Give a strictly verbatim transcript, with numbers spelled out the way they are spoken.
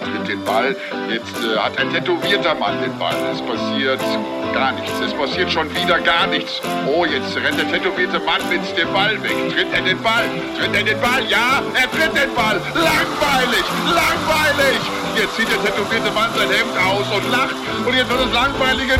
tritt den Ball. Jetzt äh, hat ein tätowierter Mann den Ball. Es passiert gar nichts. Es passiert schon wieder gar nichts. Oh, jetzt rennt der tätowierte Mann mit dem Ball weg. Tritt er den Ball? Tritt er den Ball? Ja, er tritt den Ball. Langweilig, langweilig. Jetzt zieht der tätowierte Mann sein Hemd aus und lacht. Und jetzt wird das langweilige